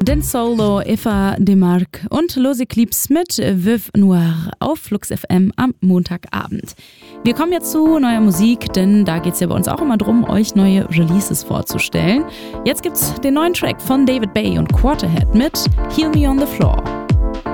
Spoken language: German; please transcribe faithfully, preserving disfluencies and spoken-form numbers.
Den Solo, Eva Demarque und Los Eclipse mit Veuve Noire auf Flux F M am Montagabend. Wir kommen jetzt zu neuer Musik, denn da geht es ja bei uns auch immer drum, euch neue Releases vorzustellen. Jetzt gibt's den neuen Track von David Bay und Quarterhead mit Heal Me on the Floor.